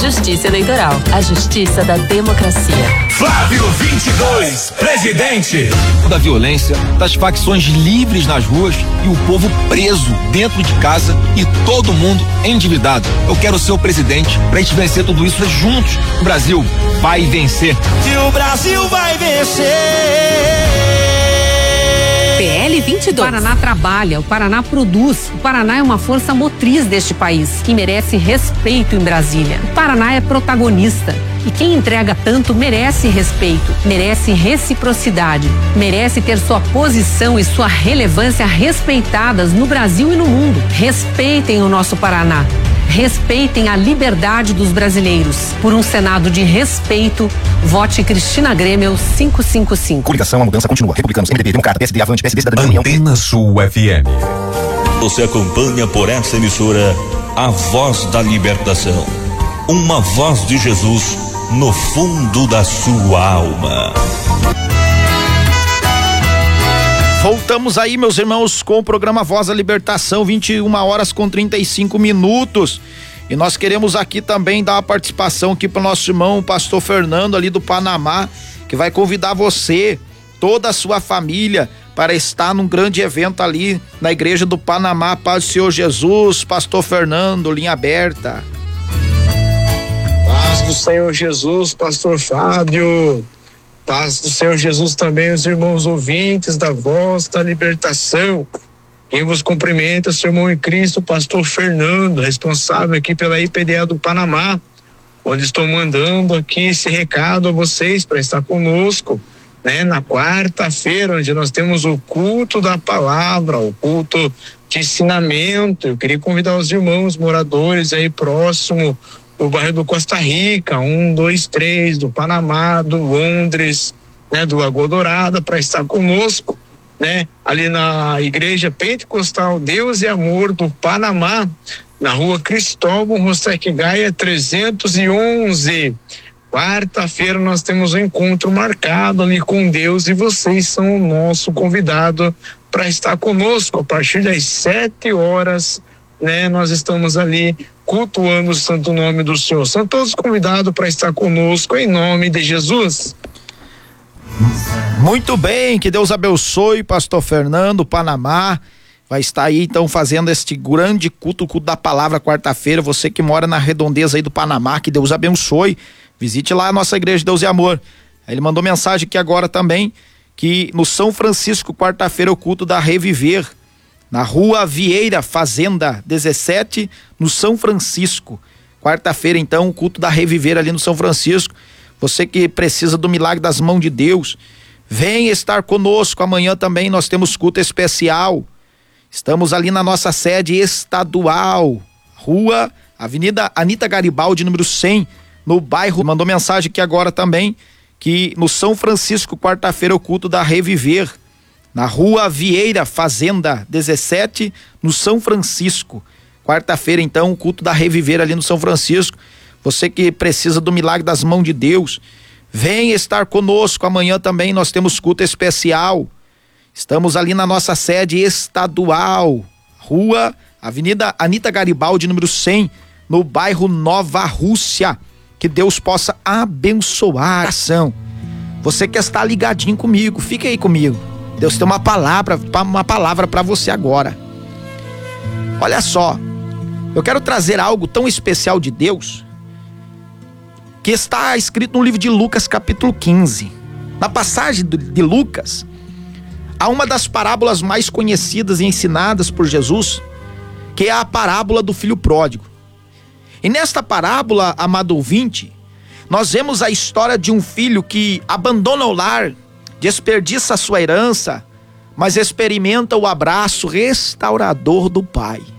Justiça Eleitoral, a justiça da democracia. Flávio 22, presidente. Da violência, das facções livres nas ruas e o povo preso dentro de casa e todo mundo endividado. Eu quero ser o presidente pra gente vencer tudo isso juntos. O Brasil vai vencer. Que o Brasil vai vencer. PL 22. O Paraná trabalha, o Paraná produz, o Paraná é uma força motriz deste país, que merece respeito em Brasília. O Paraná é protagonista e quem entrega tanto merece respeito, merece reciprocidade, merece ter sua posição e sua relevância respeitadas no Brasil e no mundo. Respeitem o nosso Paraná. Respeitem a liberdade dos brasileiros. Por um Senado de respeito, vote Cristina Grêmio 555. Coligação, a mudança continua. Republicanos, MDB, Democrata, PSD, Avante, PSD, Cidadania, União. Antena Sul FM. Você acompanha por essa emissora a voz da libertação. Uma voz de Jesus no fundo da sua alma. Voltamos aí, meus irmãos, com o programa Voz da Libertação, 21h35. E nós queremos aqui também dar uma participação aqui para o nosso irmão, o pastor Fernando, ali do Panamá, que vai convidar você, toda a sua família, para estar num grande evento ali na igreja do Panamá. Paz do Senhor Jesus, pastor Fernando, linha aberta. Paz do Senhor Jesus, pastor Fábio. Paz do Senhor Jesus também, os irmãos ouvintes da Voz da Libertação. Quem vos cumprimenta, seu irmão em Cristo, pastor Fernando, responsável aqui pela IPDA do Panamá, onde estou mandando aqui esse recado a vocês para estar conosco, né, na quarta-feira, onde nós temos o culto da palavra, o culto de ensinamento. Eu queria convidar os irmãos moradores aí próximo do bairro do Costa Rica, 1, 2, 3, do Panamá, do Londres, né, do Lagoa Dourada, para estar conosco, né, ali na Igreja Pentecostal Deus e Amor do Panamá, na rua Cristóvão Rostec Gaia 311. Quarta-feira nós temos um encontro marcado ali com Deus e vocês são o nosso convidado para estar conosco a partir das 7h, né? Nós estamos ali cultuando o santo nome do Senhor. São todos convidados para estar conosco em nome de Jesus. Muito bem, que Deus abençoe, pastor Fernando, Panamá. Vai estar aí então fazendo este grande culto da palavra quarta-feira. Você que mora na redondeza aí do Panamá, que Deus abençoe. Visite lá a nossa igreja Deus e Amor. Ele mandou mensagem aqui agora também, que no São Francisco, quarta-feira, o culto da Reviver, na rua Vieira, Fazenda 17, no São Francisco. Quarta-feira, então, o culto da Reviver ali no São Francisco. Você que precisa do milagre das mãos de Deus, vem estar conosco. Amanhã também nós temos culto especial. Estamos ali na nossa sede estadual, rua Avenida Anita Garibaldi, número 100, no bairro. Mandou mensagem aqui agora também, que no São Francisco, quarta-feira, o culto da Reviver, na rua Vieira, Fazenda 17, no São Francisco. Quarta-feira, então, o culto da Reviver ali no São Francisco. Você que precisa do milagre das mãos de Deus, vem estar conosco. Amanhã também nós temos culto especial. Estamos ali na nossa sede estadual, rua Avenida Anita Garibaldi, número 100, no bairro Nova Rússia. Que Deus possa abençoar a ação. Você que está ligadinho comigo, fique aí comigo. Deus tem uma palavra para você agora. Olha só, eu quero trazer algo tão especial de Deus, que está escrito no livro de Lucas, capítulo 15. Na passagem de Lucas, há uma das parábolas mais conhecidas e ensinadas por Jesus, que é a parábola do filho pródigo. E nesta parábola, amado ouvinte, nós vemos a história de um filho que abandona o lar, desperdiça a sua herança, mas experimenta o abraço restaurador do pai.